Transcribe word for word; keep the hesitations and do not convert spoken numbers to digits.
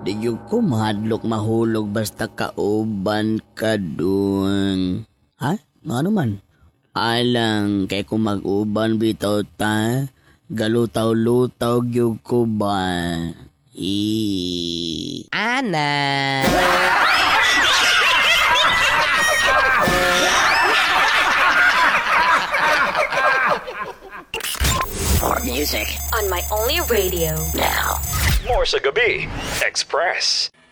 Di yung ko mahadlok mahulog basta kauban ka dun. Ha? Ano man? Alang, kay kung mag-uban bitaw ta, galutaw-lutaw gyud ko ba? I. Ana! More music On my only radio. now. More sa Gabi Express.